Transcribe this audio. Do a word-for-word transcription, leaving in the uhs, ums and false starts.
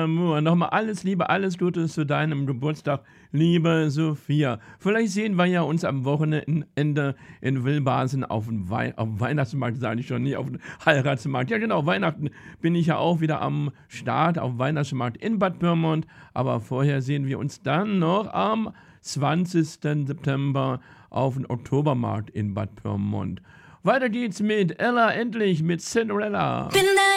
Amour. Nochmal alles Liebe, alles Gute zu deinem Geburtstag, liebe Sophia. Vielleicht sehen wir ja uns am Wochenende in Wilbasen auf dem Wei- auf dem Weihnachtsmarkt, sage ich schon, nicht auf dem Heiratsmarkt. Ja genau, Weihnachten bin ich ja auch wieder am Start, auf dem Weihnachtsmarkt in Bad Pyrmont. Aber vorher sehen wir uns dann noch am zwanzigsten September auf dem Oktobermarkt in Bad Pyrmont. Weiter geht's mit Ella endlich, mit Cinderella. Bin